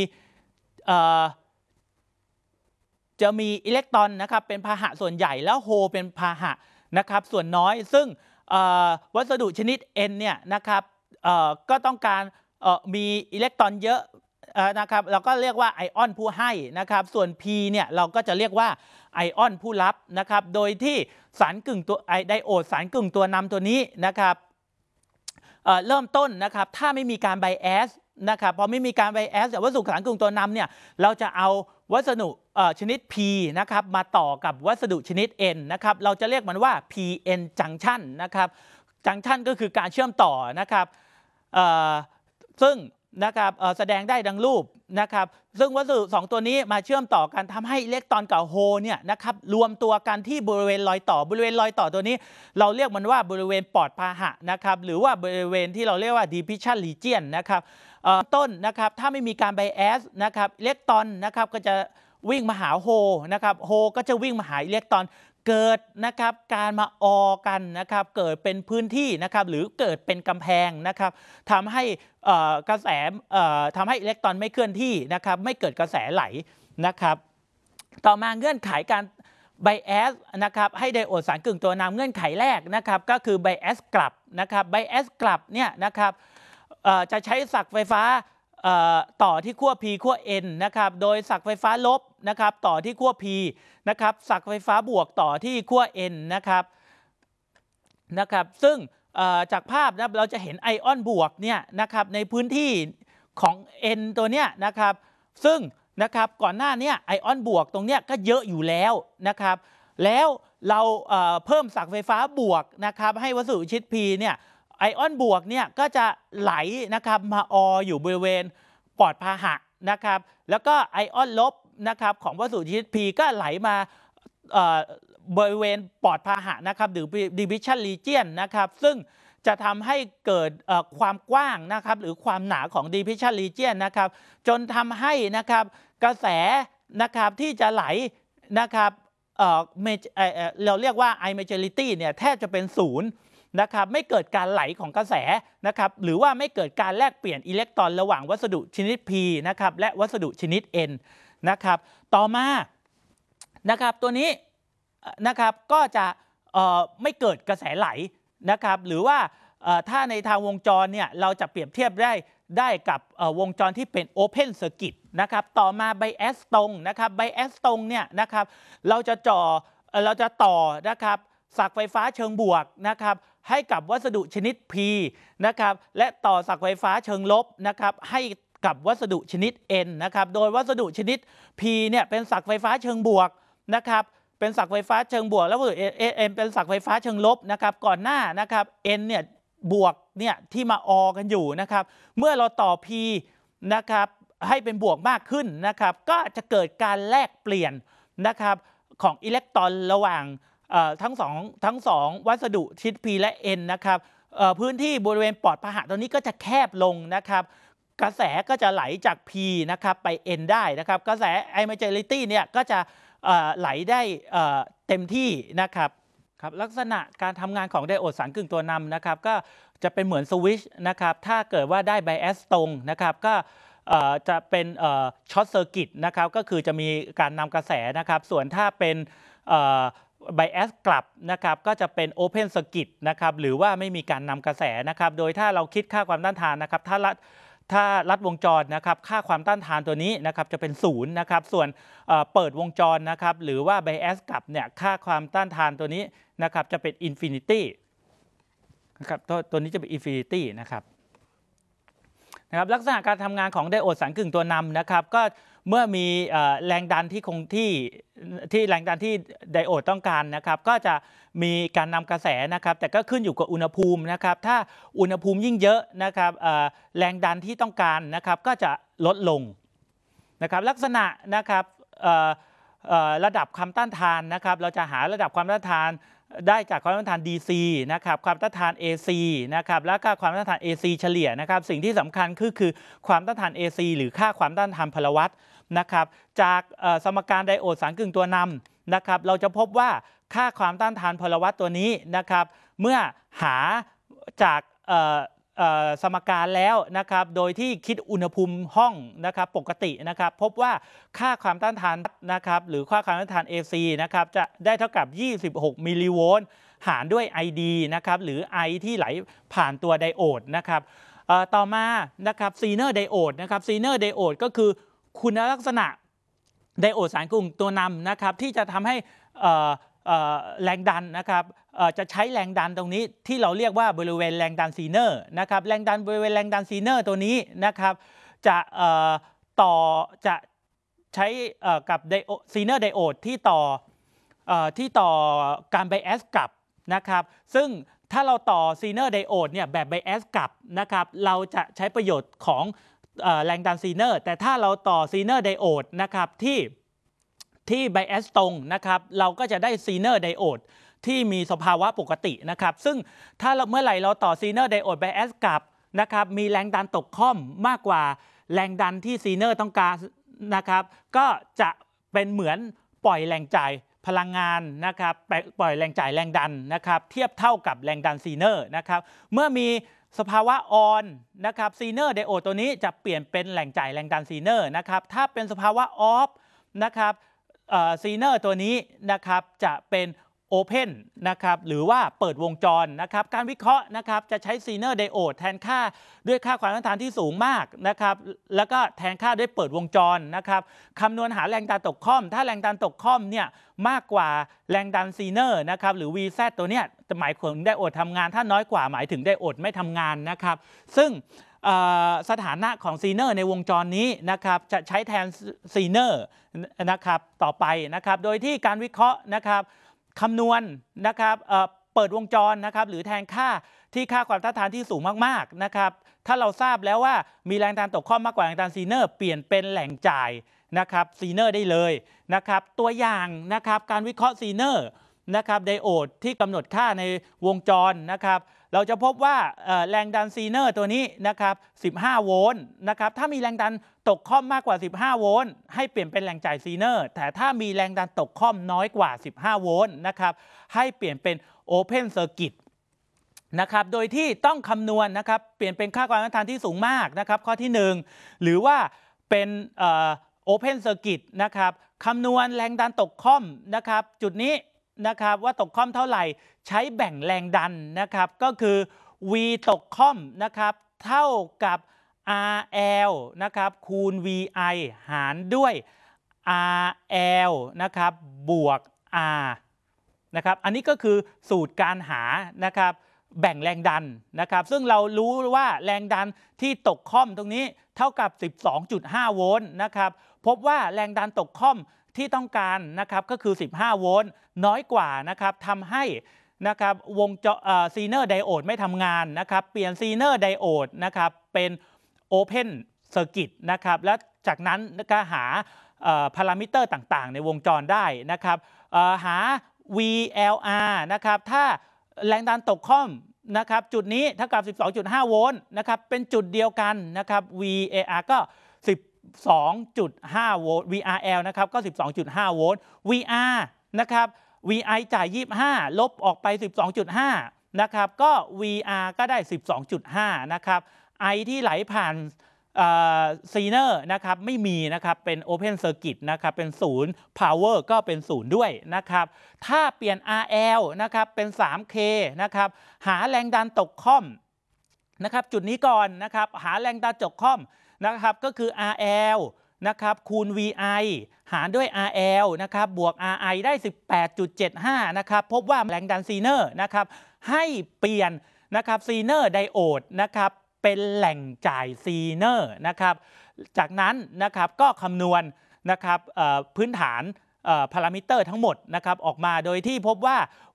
อิเล็กตรอนนะครับเป็นพาหะส่วนใหญ่แล้วโฮเป็นพาหะนะครับส่วนน้อยซึ่งวัสดุชนิด N เนี่ยนะครับก็ต้องการมีอิเล็กตรอนเยอะนะครับเราก็เรียกว่าไอออนผู้ให้นะครับส่วน P เนี่ยเราก็จะเรียกว่าไอออนผู้รับนะครับโดยที่สารกึ่งตัวไดโอดสารกึ่งตัวนำตัวนี้นะครับเริ่มต้นนะครับถ้าไม่มีการไบแอสนะครับพอไม่มีการไบแอสวัสดุสารกึ่งตัวนำเนี่ยเราจะเอาวัสดุชนิด P นะครับมาต่อกับวัสดุชนิด N นะครับเราจะเรียกมันว่า PN junction นะครับจังชันก็คือการเชื่อมต่อนะครับซึ่งนะครับแสดงได้ดังรูปนะครับซึ่งวัสดุ2ตัวนี้มาเชื่อมต่อกันทำให้อิเล็กตรอนกับโฮเนี่ยนะครับรวมตัวกันที่บริเวณรอยต่อบริเวณรอยต่อตัวนี้เราเรียกมันว่าบริเวณปอดพาหะนะครับหรือว่าบริเวณที่เราเรียกว่า diffusion region นะครับต้นนะครับถ้าไม่มีการไบแอสนะครับอิเล็กตรอนนะครับก็จะวิ่งมาหาโฮนะครับโฮก็จะวิ่งมาหาอิเล็กตรอนเกิดนะครับการมาออกันนะครับเกิดเป็นพื้นที่นะครับหรือเกิดเป็นกำแพงนะครับทำให้กระแสทำให้อิเล็กตรอนไม่เคลื่อนที่นะครับไม่เกิดกระแสไหลนะครับต่อมาเงื่อนไขการไบแอสนะครับให้ไดโอดสารกึ่งตัวนำเงื่อนไขแรกนะครับก็คือไบแอสกลับนะครับไบแอสกลับเนี่ยนะครับจะใช้ศักไฟฟ้าต่อที่ขั้ว P ขั้ว N นะครับโดยศักไฟฟ้าลบนะครับต่อที่ขั้ว P นะครับศักไฟฟ้าบวกต่อที่ขั้ว N นะครับซึ่งจากภาพนะเราจะเห็นไอออนบวกเนี่ยนะครับในพื้นที่ของ N ตัวเนี้ยนะครับซึ่งนะครับก่อนหน้านี้ไอออนบวกตรงเนี้ยก็เยอะอยู่แล้วนะครับแล้วเราเพิ่มศักไฟฟ้าบวกนะครับให้วัสดุชิด P เนี่ยไอออนบวกเนี่ยก็จะไหลนะครับมาอยู่บริเวณปอดพาหะนะครับแล้วก็ไอออนลบนะครับของวัสดุชิด P ก็ไหลมาบริเวณปอดพาหะนะครับหรือ division region นะครับซึ่งจะทำให้เกิดความกว้างนะครับหรือความหนาของ division region นะครับจนทำให้นะครับกระแสนะครับที่จะไหลนะครับเราเรียกว่า I majority เนี่ยแทบจะเป็นศูนย์นะครับไม่เกิดการไหลของกระแสนะครับหรือว่าไม่เกิดการแลกเปลี่ยนอิเล็กตรอนระหว่างวัสดุชนิด P นะครับและวัสดุชนิด N นะครับต่อมานะครับตัวนี้นะครับก็จะไม่เกิดกระแสไหลนะครับหรือว่าถ้าในทางวงจรเนี่ยเราจะเปรียบเทียบได้กับวงจรที่เป็น Open Circuit นะครับต่อมา Bias ตรงนะครับ Bias ตรงเนี่ยนะครับเราจะต่อนะครับศักไฟฟ้าเชิงบวกนะครับให้กับวัสดุชนิด P นะครับและต่อศักไฟฟ้าเชิงลบนะครับให้กับวัสดุชนิด N นะครับโดยวัสดุชนิด P เนี่ยเป็นศักไฟฟ้าเชิงบวกนะครับเป็นศักไฟฟ้าเชิงบวกแล้ววัสดุ N เป็นศักไฟฟ้าเชิงลบนะครับก่อนหน้านะครับ N เนี่ยบวกเนี่ยที่มากันอยู่นะครับเมื่อเราต่อ P นะครับให้เป็นบวกมากขึ้นนะครับก็จะเกิดการแลกเปลี่ยนนะครับของอิเล็กตรอนระหว่างทั้งสองวัสดุชนิด P และ N นะครับพื้นที่บริเวณปอดพาหะตรงนี้ก็จะแคบลงนะครับกระแสก็จะไหลจาก P นะครับไป N ได้นะครับกระแส I majority เนี่ยก็จะไหลได้เต็มที่นะครับลักษณะการทำงานของไดโอดสารกึ่งตัวนำนะครับก็จะเป็นเหมือนสวิตช์นะครับถ้าเกิดว่าได้ไบแอสตรงนะครับก็จะเป็นช็อตเซอร์กิตนะครับก็คือจะมีการนำกระแสนะครับส่วนถ้าเป็นไบแอสกลับนะครับก็จะเป็นโอเพนเซอร์กิตนะครับหรือว่าไม่มีการนำกระแสนะครับโดยถ้าเราคิดค่าความต้านทานนะครับถ้าลัดวงจรนะครับค่าความต้านทานตัวนี้นะครับจะเป็น0นะครับส่วนเปิดวงจรนะครับหรือว่าไบแอสกลับเนี่ยค่าความต้านทานตัวนี้นะครับจะเป็นอินฟินิตี้นะครับตัวนี้จะเป็นอินฟินิตี้นะครับลักษณะการทำงานของไดโอดสารกึ่งตัวนำนะครับก็เมื่อมีแรงดันที่คงที่แรงดันที่ไดโอดต้องการนะครับก็จะมีการนำกระแสนะครับแต่ก็ขึ้นอยู่กับอุณหภูมินะครับถ้าอุณหภูมิยิ่งเยอะนะครับแรงดันที่ต้องการนะครับก็จะลดลงนะครับลักษณะนะครับระดับความต้านทานนะครับเราจะหาระดับความต้านทานได้จากความต้านทาน DC นะครับความต้านทาน AC นะครับแล้วก็ความต้านทาน AC เฉลี่ยนะครับสิ่งที่สำคัญคือความต้านทาน AC หรือค่าความต้านทานพลวัตนะครับจากสมการไดโอดสารกึ่งตัวนำนะครับเราจะพบว่าค่าความต้านทานพลวัตตัวนี้นะครับเมื่อหาจากสมการแล้วนะครับโดยที่คิดอุณหภูมิห้องนะครับปกตินะครับพบว่าค่าความต้านทานนะครับหรือค่าความต้านทาน AC นะครับจะได้เท่ากับ26มิลลิโวลต์หารด้วย ID นะครับหรือ I ที่ไหลผ่านตัวไดโอดนะครับต่อมานะครับซีเนอร์ไดโอดนะครับซีเนอร์ไดโอดก็คือคุณลักษณะไดโอดสารกึ่งตัวนำนะครับที่จะทำให้แรงดันนะครับจะใช้แรงดันตรงนี้ที่เราเรียกว่าบริเวณแรงดันซีเนอร์นะครับแรงดันบริเวณแรงดันซีเนอร์ตัวนี้นะครับจะใช้กับซีเนอร์ไดโอดที่ต่อการไบแอสกลับนะครับซึ่งถ้าเราต่อซีเนอร์ไดโอดเนี่ยแบบไบแอสกลับนะครับเราจะใช้ประโยชน์ของแรงดันซีเนอร์แต่ถ้าเราต่อซีเนอร์ไดโอดนะครับที่ไบแอสตรงนะครับเราก็จะได้ซีเนอร์ไดโอดที่มีสภาวะปกตินะครับซึ่งถ้าเมื่อไหร่เราต่อซีเนอร์ไดโอดไบแอสกลับนะครับมีแรงดันตกค่อมมากกว่าแรงดันที่ซีเนอร์ต้องการนะครับก็จะเป็นเหมือนปล่อยแรงจ่ายพลังงานนะครับปล่อยแรงจ่ายแรงดันนะครับเทียบเท่ากับแรงดันซีเนอร์นะครับเมื่อมีสภาวะออนนะครับซีเนอร์ไดโอดตัวนี้จะเปลี่ยนเป็นแรงจ่ายแรงดันซีเนอร์นะครับถ้าเป็นสภาวะออฟนะครับซีเนอร์ตัวนี้นะครับจะเป็น Open นะครับหรือว่าเปิดวงจรนะครับการวิเคราะห์นะครับจะใช้ซีเนอร์ไดโอดแทนค่าด้วยค่าความต้านทานที่สูงมากนะครับแล้วก็แทนค่าด้วยเปิดวงจรนะครับคำนวณหาแรงดันตกค่อมถ้าแรงดันตกค่อมเนี่ยมากกว่าแรงดันซีเนอร์นะครับหรือ VZ ตัวเนี้ยจะหมายถึงไดโอดทำงานถ้าน้อยกว่าหมายถึงไดโอดไม่ทำงานนะครับซึ่งสถานะของซีเนอร์ในวงจรนี้นะครับจะใช้แทนซีเนอร์นะครับต่อไปนะครับโดยที่การวิเคราะห์นะครับคำนวณนะครับเปิดวงจรนะครับหรือแทนค่าที่ค่าความต้านทานที่สูงมากๆนะครับถ้าเราทราบแล้วว่ามีแรงดันตกค่อมมากกว่าแรงดันซีเนอร์เปลี่ยนเป็นแหล่งจ่ายนะครับซีเนอร์ได้เลยนะครับตัวอย่างนะครับการวิเคราะห์ซีเนอร์นะครับไดโอดที่กำหนดค่าในวงจรนะครับเราจะพบว่าแรงดันซีเนอร์ตัวนี้นะครับ15โวลต์นะครับถ้ามีแรงดันตกค่อมมากกว่า15โวลต์ให้เปลี่ยนเป็นแหล่งจ่ายซีเนอร์แต่ถ้ามีแรงดันตกค่อมน้อยกว่า15โวลต์นะครับให้เปลี่ยนเป็น Open Circuit นะครับโดยที่ต้องคำนวณนะครับเปลี่ยนเป็นค่าความต้านทานที่สูงมากนะครับข้อที่1หรือว่าเป็นOpen Circuit นะครับคำนวณแรงดันตกค่อมนะครับจุดนี้นะครับว่าตกค่อมเท่าไหร่ใช้แบ่งแรงดันนะครับก็คือ V ตกค่อมนะครับเท่ากับ RL นะครับคูณ VI หารด้วย RL นะครับบวก R นะครับอันนี้ก็คือสูตรการหานะครับแบ่งแรงดันนะครับซึ่งเรารู้ว่าแรงดันที่ตกค่อมตรงนี้เท่ากับ 12.5 โวลต์นะครับพบว่าแรงดันตกค่อมที่ต้องการนะครับก็คือ15โวลต์น้อยกว่านะครับทำให้นะครับวงจรซีเนอร์ไดโอดไม่ทำงานนะครับเปลี่ยนซีเนอร์ไดโอดนะครับเป็น Open Circuit นะครับและจากนั้นก็หาพารามิเตอร์ต่างๆในวงจรได้นะครับหา VLR นะครับถ้าแรงดันตกค่อมนะครับจุดนี้เท่ากับ 12.5 โวลต์นะครับเป็นจุดเดียวกันนะครับ VAR ก็ 12.5 โวลต์ VRL นะครับก็ 12.5 โวลต์ VR นะครับ VI จ่าย 25 ลบออกไป 12.5 นะครับก็ VR ก็ได้ 12.5 นะครับ I ที่ไหลผ่านซีเนอร์นะครับไม่มีนะครับเป็น Open Circuit นะครับเป็น0 Power ก็เป็น0ด้วยนะครับถ้าเปลี่ยน RL นะครับเป็น 3K นะครับหาแรงดันตกค่อมนะครับจุดนี้ก่อนนะครับหาแรงดันตกค่อมนะครับก็คือ RL นะครับคูณ VI หารด้วย RL นะครับบวก RI ได้ 18.75 นะครับพบว่าแรงดันซีเนอร์นะครับให้เปลี่ยนนะครับซีเนอร์ไดโอดนะครับเป็นแหล่งจ่ายซีเนอร์นะครับจากนั้นนะครับก็คำนวณนะครับพื้นฐานพารามิเตอร์ทั้งหมดนะครับออกมาโดยที่พบว่า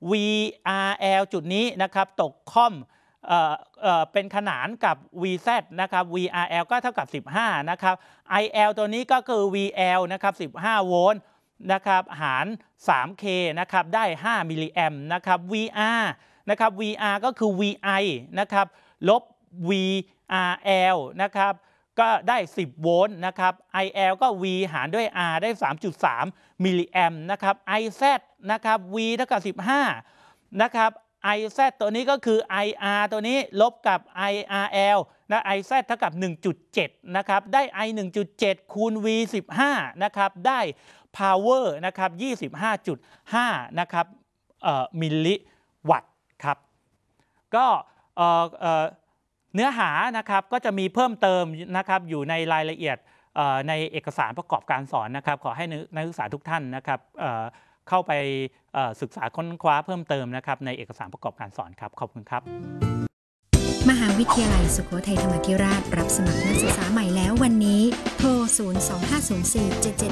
VRL จุดนี้นะครับตกค่อมเป็นขนานกับ VZ นะครับ VRL ก็เท่ากับ15นะครับ IL ตัวนี้ก็คือ VL นะครับ15โวลต์นะครับหาร 3K นะครับได้5มิลลิแอมป์นะครับ VR นะครับ VR ก็คือ VI นะครับลบ VRL นะครับก็ได้10โวลต์นะครับ IL ก็ V หารด้วย R ได้ 3.3 มิลลิแอมป์นะครับ IZ นะครับ V เท่ากับ15นะครับ IZ ตัวนี้ก็คือ IR ตัวนี้ลบกับ IRL นะ IZ เท่ากับ 1.7 นะครับได้ I 1.7 คูณ V 15นะครับได้ Power นะครับ 25.5 นะครับมิลลิวัตต์ครับก็เนื้อหานะครับก็จะมีเพิ่มเติมนะครับอยู่ในรายละเอียดในเอกสารประกอบการสอนนะครับขอให้นักศึกษาทุกท่านนะครับเข้าไปศึกษาค้นคว้าเพิ่มเติมนะครับในเอกสารประกอบการสอนครับขอบคุณครับมหาวิทยาลัยสุโขทัยธรรมาธิราชรับสมัครนักศึกษาใหม่แล้ววันนี้โทร 0250477